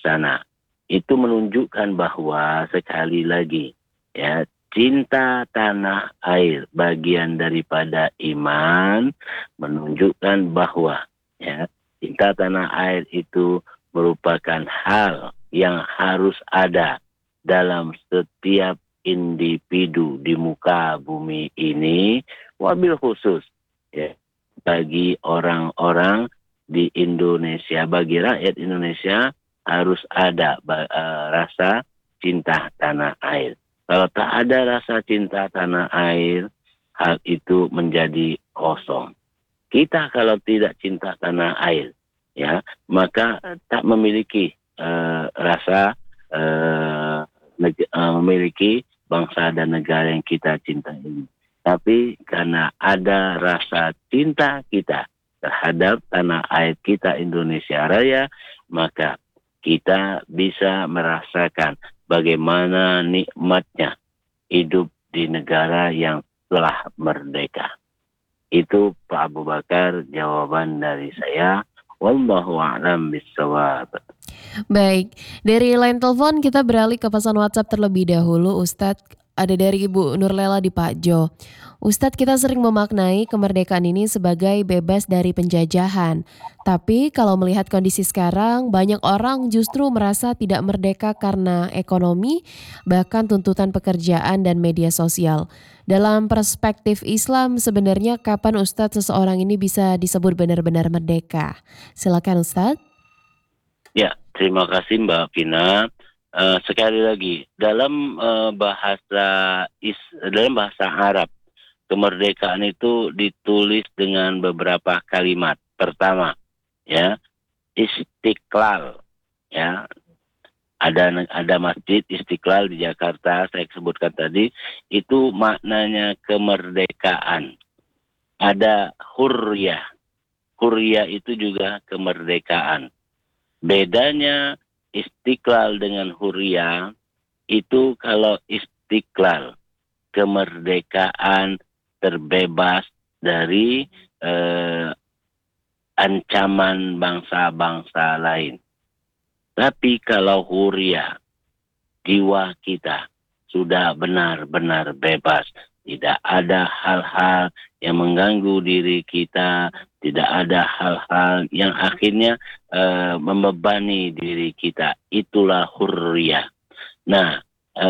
bijaksana. Itu menunjukkan bahwa sekali lagi ya, cinta tanah air bagian daripada iman, menunjukkan bahwa ya, cinta tanah air itu merupakan hal yang harus ada dalam setiap individu di muka bumi ini, wabil khusus ya, bagi orang-orang di Indonesia, bagi rakyat Indonesia harus ada rasa cinta tanah air. Kalau tak ada rasa cinta tanah air, hal itu menjadi kosong. Kita kalau tidak cinta tanah air, ya, maka tak memiliki rasa memiliki bangsa dan negara yang kita cintai ini. Tapi karena ada rasa cinta kita terhadap tanah air kita Indonesia Raya, maka kita bisa merasakan bagaimana nikmatnya hidup di negara yang telah merdeka. Itu Pak Abu Bakar jawaban dari saya. Wallahu a'lam bishawab. Baik, dari line telepon kita beralih ke pesan WhatsApp terlebih dahulu, Ustadz. Ada dari Ibu Nurlela di Pakjo. Ustadz, kita sering memaknai kemerdekaan ini sebagai bebas dari penjajahan. Tapi kalau melihat kondisi sekarang, banyak orang justru merasa tidak merdeka karena ekonomi, bahkan tuntutan pekerjaan dan media sosial. Dalam perspektif Islam, sebenarnya kapan Ustadz seseorang ini bisa disebut benar-benar merdeka? Silakan Ustadz. Ya, terima kasih Mbak Vina. Sekali lagi, dalam dalam bahasa Arab, kemerdekaan itu ditulis dengan beberapa kalimat. Pertama, ya, Istiqlal, ya. Ada masjid Istiqlal di Jakarta, saya sebutkan tadi, itu maknanya kemerdekaan. Ada hurriyah. Hurriyah itu juga kemerdekaan. Bedanya Istiqlal dengan hurriyah itu, kalau Istiqlal kemerdekaan terbebas dari ancaman bangsa-bangsa lain. Tapi kalau hurriyah, jiwa kita sudah benar-benar bebas. Tidak ada hal-hal yang mengganggu diri kita, tidak ada hal-hal yang akhirnya membebani diri kita. Itulah hurriyah. Nah,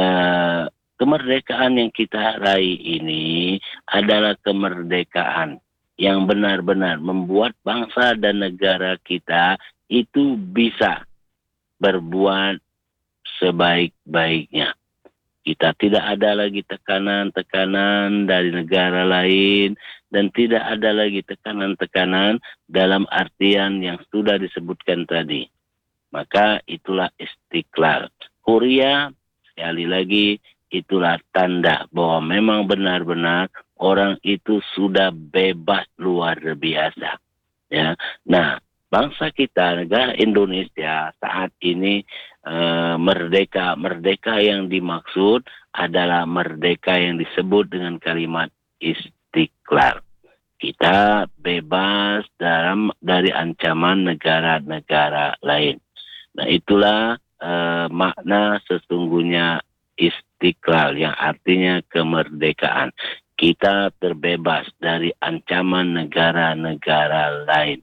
kemerdekaan yang kita raih ini adalah kemerdekaan yang benar-benar membuat bangsa dan negara kita itu bisa berbuat sebaik-baiknya. Kita tidak ada lagi tekanan-tekanan dari negara lain, dan tidak ada lagi tekanan-tekanan dalam artian yang sudah disebutkan tadi. Maka itulah Istiqlal. Hurriyah, sekali lagi, itulah tanda bahwa memang benar-benar orang itu sudah bebas luar biasa. Ya. Nah, bangsa kita, negara Indonesia saat ini merdeka. Merdeka yang dimaksud adalah merdeka yang disebut dengan kalimat Istiqlal. Kita bebas dari ancaman negara-negara lain. Nah, itulah makna sesungguhnya Istiqlal, yang artinya kemerdekaan. Kita terbebas dari ancaman negara-negara lain.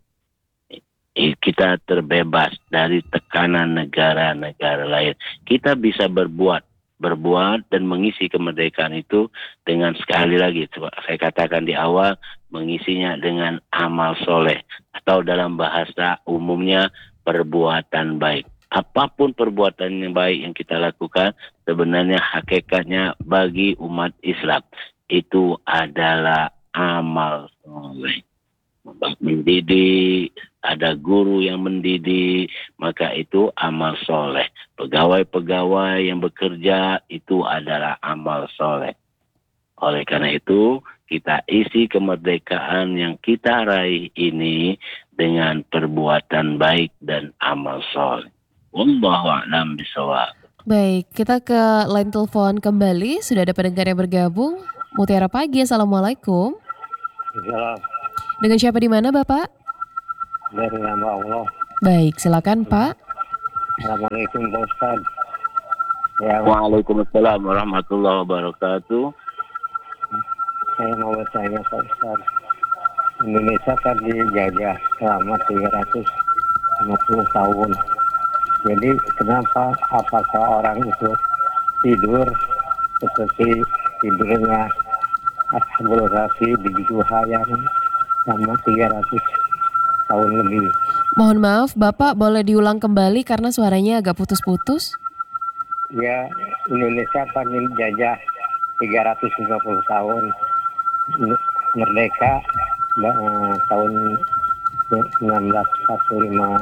Kita terbebas dari tekanan negara-negara lain. Kita bisa berbuat dan mengisi kemerdekaan itu dengan, sekali lagi saya katakan di awal, mengisinya dengan amal soleh, atau dalam bahasa umumnya perbuatan baik. Apapun perbuatan yang baik yang kita lakukan, sebenarnya hakikatnya bagi umat Islam itu adalah amal soleh. Mendidik, ada guru yang mendidik, maka itu amal soleh. Pegawai-pegawai yang bekerja, itu adalah amal soleh. Oleh karena itu, kita isi kemerdekaan yang kita raih ini dengan perbuatan baik dan amal soleh. Wallahu a'lam bishawab. Baik, kita ke line telepon kembali. Sudah ada pendengar yang bergabung. Mutiara Pagi, Assalamualaikum. Salam Dengan siapa di mana Bapak? dari nama Allah. Baik, silakan Pak. Assalamualaikum Pak Ustaz. Ya, Waalaikumsalam warahmatullahi wabarakatuh. saya mau bertanya Pak Ustaz. Indonesia kan dijajah selama 350 tahun. Jadi kenapa apakah orang itu tidur seperti tidurnya Ashabul Kahfi di Guha yang selama 300 tahun lebih? Mohon maaf, Bapak boleh diulang kembali karena suaranya agak putus-putus. Ya, Indonesia kan dijajah 350 tahun. Merdeka tahun 1945.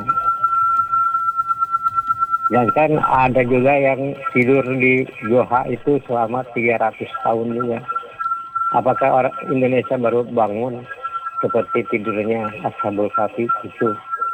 Dan kan ada juga yang tidur di Goa itu selama 300 tahun juga. Apakah orang Indonesia baru bangun seperti tidurnya Ashabul Kahfi itu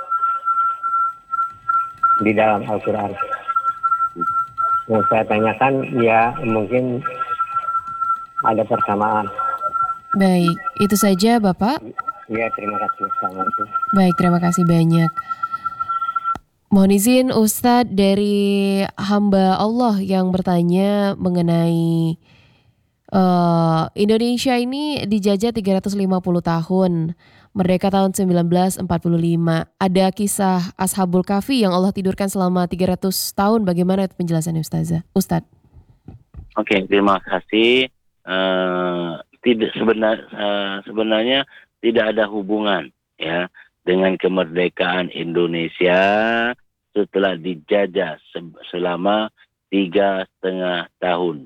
di dalam Al-Quran? Yang saya tanyakan ya mungkin ada persamaan. Baik, itu saja Bapak. Ya, terima kasih. Assalamualaikum. Baik, terima kasih banyak. Mohon izin Ustadz, dari hamba Allah yang bertanya mengenai Indonesia ini dijajah 350 tahun, merdeka tahun 1945. Ada kisah Ashabul Kahfi yang Allah tidurkan selama 300 tahun. Bagaimana itu penjelasannya Ustadz? Oke, terima kasih. Sebenarnya tidak ada hubungan ya dengan kemerdekaan Indonesia setelah dijajah selama 3,5 tahun,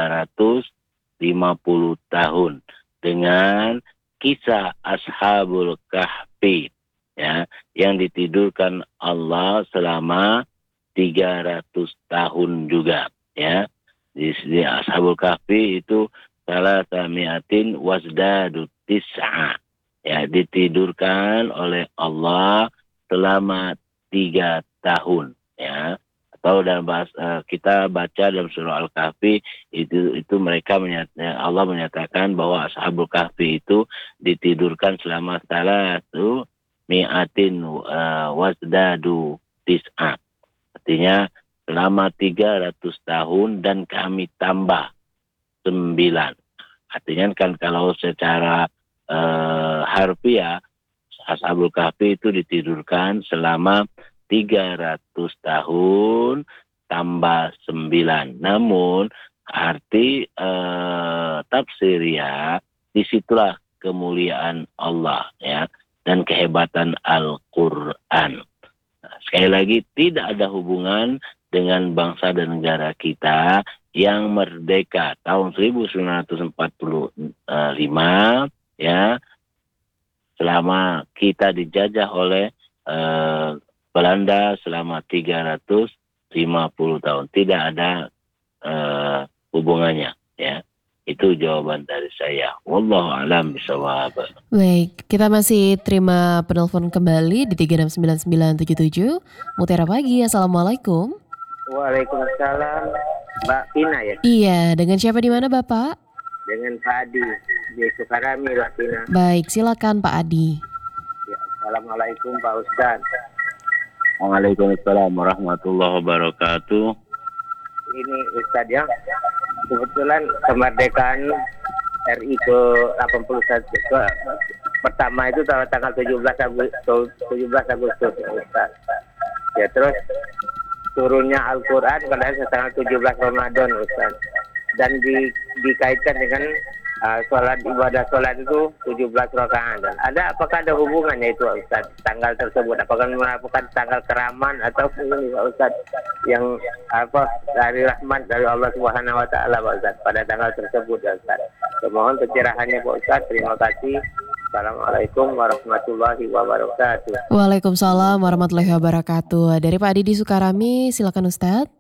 350 tahun, dengan kisah Ashabul Kahfi ya yang ditidurkan Allah selama 300 tahun juga ya. Di Ashabul Kahfi itu salah samiatin wasdadu tis'a ya, ditidurkan oleh Allah selama 3 tahun ya. Atau dalam bahasa kita baca dalam surah Al-Kahfi itu mereka Allah menyatakan bahwa Ashabul Kahfi itu ditidurkan selama salatu mi'atin wasdadu tis'a. Artinya selama 300 tahun dan kami tambah 9. Artinya kan kalau secara harfiah Ashabul Kahfi itu ditidurkan selama 300 tahun tambah 9. Namun arti tafsirnya disitulah kemuliaan Allah ya dan kehebatan Al-Quran. Nah, sekali lagi tidak ada hubungan dengan bangsa dan negara kita yang merdeka tahun 1945 ya, selama kita dijajah oleh Belanda selama 350 tahun. Tidak ada hubungannya ya. Itu jawaban dari saya. Wallahu a'lam bishawab. Baik, kita masih terima penelpon kembali di 369977. Mutiara Pagi, Assalamualaikum. Waalaikumsalam. Mbak Pina ya? Iya, dengan siapa di mana Bapak? Dengan Pak Adi di Sukarami, Mbak Pina. Baik, silakan Pak Adi. Ya, Assalamualaikum Pak Ustaz. Waalaikumsalam warahmatullahi wabarakatuh. Ini Ustaz ya, kebetulan kemerdekaan RI ke-81 pertama itu tanggal 17 Agustus ya, Ustaz. Ya, terus turunnya Al-Quran pada tanggal 17 Ramadan, Ustaz. Dan dikaitkan dengan ibadah sholat itu 17 rakaat. Apakah ada hubungannya itu Ustaz, tanggal tersebut? Apakah merupakan tanggal keraman atau ini Pak Ustaz yang dari rahmat dari Allah Subhanahu wa taala Pak Ustaz pada tanggal tersebut ya Ustaz. Mohon pencerahannya Pak Ustaz. Terima kasih. Assalamualaikum warahmatullahi wabarakatuh. Waalaikumsalam warahmatullahi wabarakatuh. Dari Pak Adi di Sukarami, silakan Ustadz.